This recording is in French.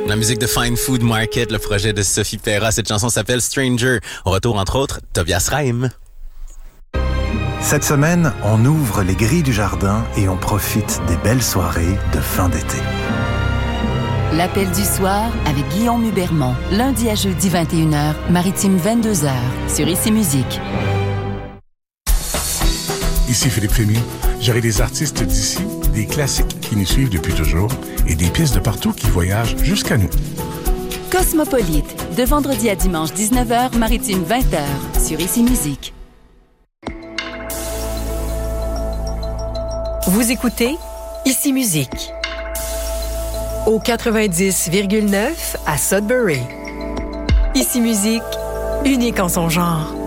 La musique de Fine Food Market, le projet de Sophie Perra. Cette chanson s'appelle Stranger. Au retour, entre autres, Tobias Reim. Cette semaine, on ouvre les grilles du jardin et on profite des belles soirées de fin d'été. L'appel du soir avec Guillaume Hubermont. Lundi à jeudi 21h, Maritime 22h, sur Ici Musique. Ici Philippe Fémy. J'aurai des artistes d'ici, des classiques qui nous suivent depuis toujours et des pièces de partout qui voyagent jusqu'à nous. Cosmopolite, de vendredi à dimanche 19h, Maritime 20h, sur Ici Musique. Vous écoutez Ici Musique. Au 90,9 à Sudbury. Ici Musique, unique en son genre.